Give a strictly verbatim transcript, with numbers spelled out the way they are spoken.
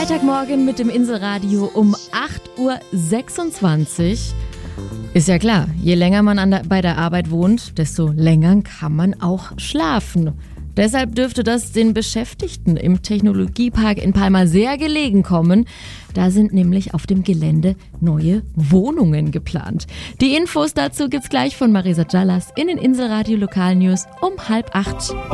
Freitagmorgen mit dem Inselradio um acht Uhr sechsundzwanzig. Ist ja klar, je länger man an der, bei der Arbeit wohnt, desto länger kann man auch schlafen. Deshalb dürfte das den Beschäftigten im Technologiepark in Palma sehr gelegen kommen. Da sind nämlich auf dem Gelände neue Wohnungen geplant. Die Infos dazu gibt's gleich von Marisa Callas in den Inselradio Lokalnews um halb acht.